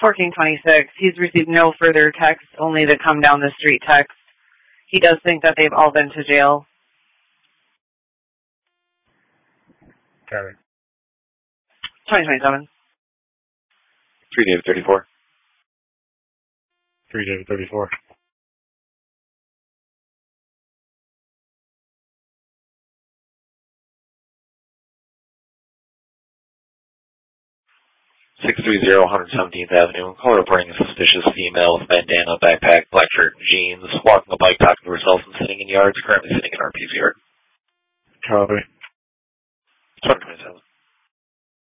1426. He's received no further text, only the come down the street text. He does think that they've all been to jail. Got it. 2027. 3 David 34. 3 David 34. (630) 117th Avenue. Caller reporting a suspicious female with bandana, backpack, black shirt, and jeans, walking a bike, talking to herself, and sitting in yards. Currently sitting in RP's yard. Copy. 2027.